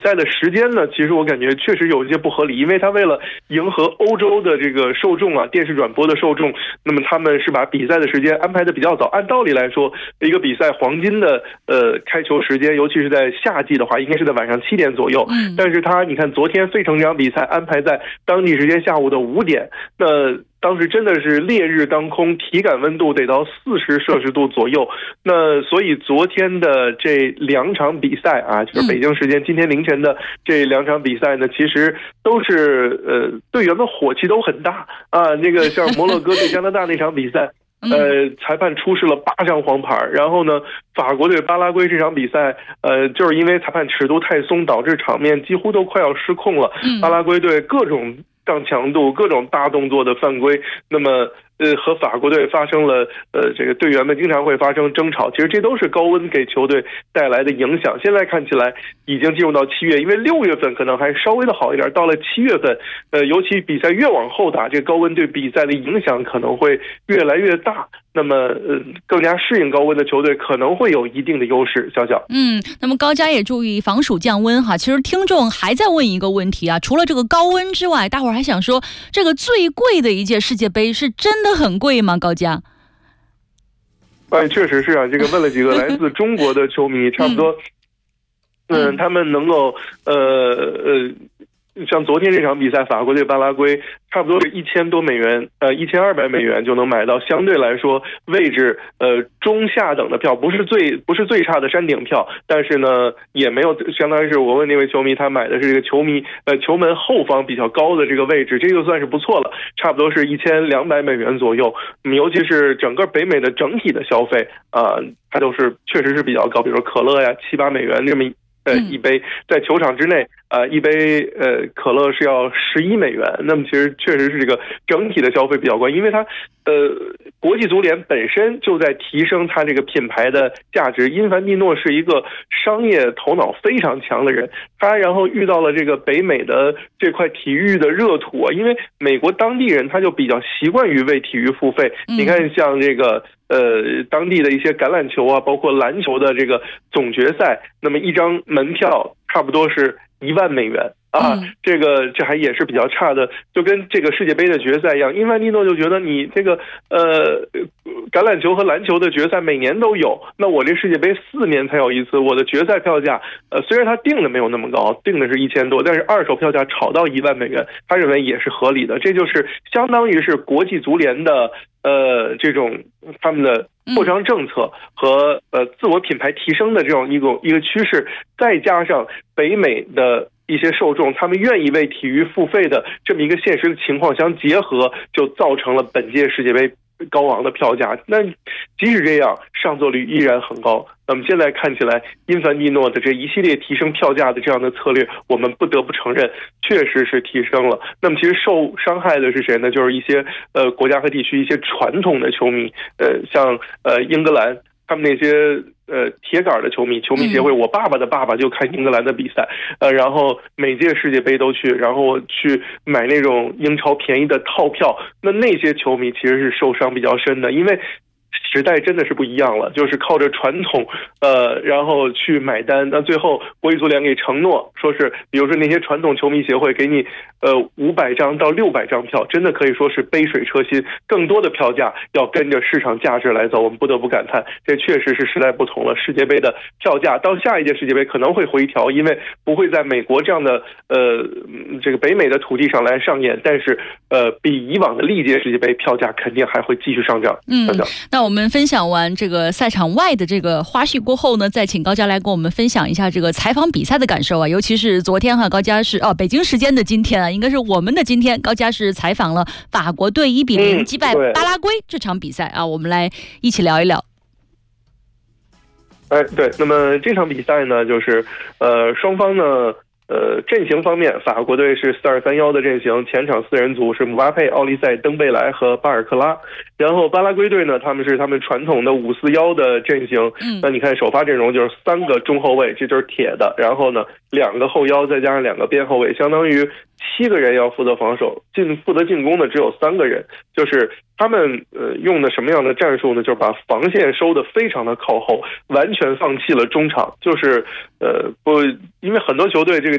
赛的时间呢，其实我感觉确实有一些不合理，因为他为了迎合欧洲的这个受众啊，电视转播的受众，那么他们是把比赛的时间安排的比较早。按道理来说，一个比赛黄金的开球时间，尤其是在夏季的话，应该是在晚上7点左右。但是你看昨天费城这场比赛安排在当地时间下午的5点，那当时真的是烈日当空，体感温度得到40摄氏度左右。那所以昨天的这2场比赛啊，就是北京时间今天凌晨的这2场比赛呢，其实都是队员们火气都很大啊。那个像摩洛哥对加拿大那场比赛。裁判出示了8张黄牌，然后呢，法国对巴拉圭这场比赛，就是因为裁判尺度太松，导致场面几乎都快要失控了。巴拉圭队各种上强度、各种大动作的犯规，那么和法国队发生了这个队员们经常会发生争吵，其实这都是高温给球队带来的影响。现在看起来已经进入到7月，因为6月份可能还稍微的好一点，到了7月份，尤其比赛越往后打，这高温对比赛的影响可能会越来越大。那么更加适应高温的球队可能会有一定的优势。小小， 那么高嘉也注意防暑降温哈。其实听众还在问一个问题啊，除了这个高温之外，大伙儿还想说，这个最贵的一届世界杯是真的很贵吗？高嘉？ 确实是啊，这个问了几个来自中国的球迷，差不多，他们能够像昨天这场比赛，法国对巴拉圭，差不多是1000多美元，1200美元就能买到相对来说位置中下等的票，不是最差的山顶票，但是呢也没有，相当于是我问那位球迷，他买的是这个球门后方比较高的这个位置，这就算是不错了，差不多是1200美元左右。尤其是整个北美的整体的消费它都是确实是比较高，比如说可乐呀7-8美元这么一杯，在球场之内一杯可乐是要11美元，那么其实确实是这个整体的消费比较高，因为它国际足联本身就在提升它这个品牌的价值。因凡蒂诺是一个商业头脑非常强的人，他然后遇到了这个北美的这块体育的热土啊，因为美国当地人他就比较习惯于为体育付费。你看像这个当地的一些橄榄球啊，包括篮球的这个总决赛，那么一张门票差不多是1万美元这还也是比较差的，就跟这个世界杯的决赛一样。因凡蒂诺就觉得你这个橄榄球和篮球的决赛每年都有，那我这世界杯4年才有一次，我的决赛票价虽然他定的没有那么高，定的是1000多，但是二手票价炒到1万美元，他认为也是合理的。这就是相当于是国际足联的这种他们的扩张政策和自我品牌提升的这种一个趋势，再加上北美的一些受众他们愿意为体育付费的这么一个现实的情况相结合，就造成了本届世界杯高昂的票价。那即使这样，上座率依然很高。那么现在看起来，因凡蒂诺的这一系列提升票价的这样的策略，我们不得不承认，确实是提升了。那么其实受伤害的是谁呢？就是一些国家和地区一些传统的球迷，像英格兰。他们那些铁杆的球迷协会，我爸爸的爸爸就看英格兰的比赛，然后每届世界杯都去，然后去买那种英超便宜的套票。那些球迷其实是受伤比较深的，因为时代真的是不一样了，就是靠着传统然后去买单。那最后国际足联给承诺说是，比如说那些传统球迷协会给你500张到600张票，真的可以说是杯水车薪，更多的票价要跟着市场价值来走。我们不得不感叹，这确实是时代不同了。世界杯的票价到下一届世界杯可能会回调，因为不会在美国这样的这个北美的土地上来上演，但是比以往的历届世界杯票价肯定还会继续上涨。 那我们分享完这个赛场外的这个花絮过后呢，再请高嘉来跟我们分享一下这个采访比赛的感受啊，尤其是昨天高嘉是北京时间的今天啊，应该是我们的今天，高嘉是采访了法国队1比0击败巴拉圭这场比赛啊，我们来一起聊一聊。 对，那么这场比赛呢，就是双方呢。阵型方面，法国队是4-2-3-1的阵型，前场4人组是姆巴佩、奥利塞、登贝莱和巴尔克拉。然后巴拉圭队呢，他们传统的5-4-1的阵型。那你看首发阵容就是3个中后卫，这就是铁的，然后呢2个后腰再加上2个边后卫，相当于7个人要负责防守，负责进攻的只有3个人。就是他们用的什么样的战术呢？就是把防线收得非常的靠后，完全放弃了中场。就是因为很多球队这个